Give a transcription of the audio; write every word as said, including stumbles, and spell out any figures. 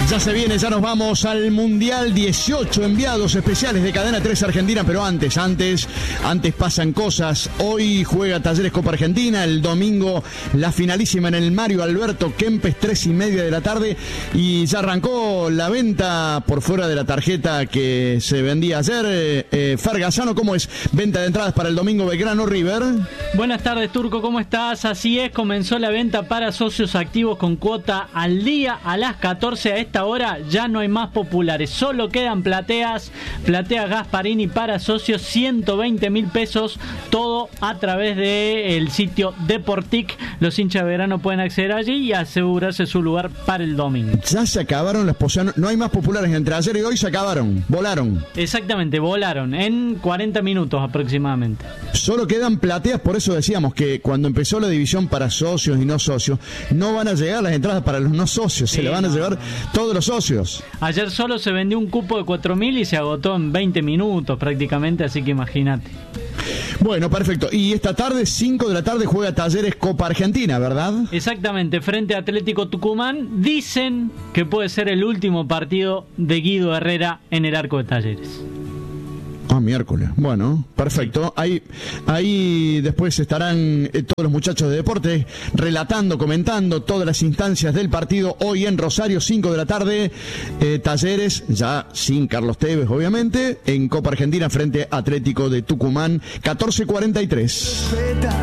Ya se viene, ya nos vamos al Mundial. dieciocho enviados especiales de Cadena tres Argentina, pero antes, antes, antes pasan cosas. Hoy juega Talleres Copa Argentina, el domingo la finalísima en el Mario Alberto Kempes, tres y media de la tarde, y ya arrancó la venta por fuera de la tarjeta que se vendía ayer. Eh, eh, Fergazano, ¿cómo es? Venta de entradas para el domingo Belgrano River. Buenas tardes, Turco, ¿cómo estás? Así es, comenzó la venta para socios activos con cuota al día a las catorce. A esta hora ya no hay más populares, solo quedan plateas, plateas Gasparini para socios, ciento veinte mil pesos, todo a través del sitio Deportic. Los hinchas de verano pueden acceder allí y asegurarse su lugar para el domingo. Ya se acabaron las posiciones, no hay más populares entre ayer y hoy, se acabaron, volaron. Exactamente, volaron en cuarenta minutos aproximadamente. Solo quedan plateas, por eso decíamos que cuando empezó la división para socios y no socios, no van a llegar las entradas para los no socios, sí, se le van a llevar todos los socios. Ayer solo se vendió un cupo de cuatro mil y se agotó en veinte minutos prácticamente, así que imagínate. Bueno, perfecto. Y esta tarde, cinco de la tarde, juega Talleres Copa Argentina, ¿verdad? Exactamente, frente a Atlético Tucumán. Dicen que puede ser el último partido de Guido Herrera en el arco de Talleres. Ah, miércoles. Bueno, perfecto. Ahí, ahí después estarán eh, todos los muchachos de deporte relatando, comentando todas las instancias del partido hoy en Rosario, cinco de la tarde. Eh, Talleres, ya sin Carlos Tevez, obviamente, en Copa Argentina frente a Atlético de Tucumán, catorce cuarenta y tres.